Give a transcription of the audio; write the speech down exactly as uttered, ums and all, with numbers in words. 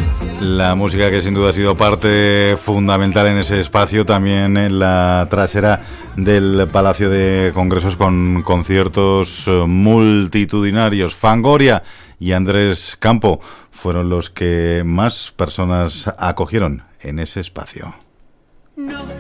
La música que sin duda ha sido parte fundamental en ese espacio, también en la trasera del Palacio de Congresos, con conciertos multitudinarios. Fangoria y Andrés Campo fueron los que más personas acogieron en ese espacio. No.